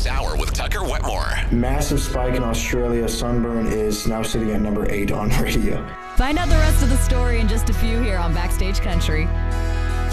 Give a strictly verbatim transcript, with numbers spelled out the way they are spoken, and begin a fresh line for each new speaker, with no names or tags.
this hour with Tucker Wetmore.
Massive spike in Australia. Sunburn is now sitting at number eight on radio.
Find out the rest of the story in just a few here on Backstage Country.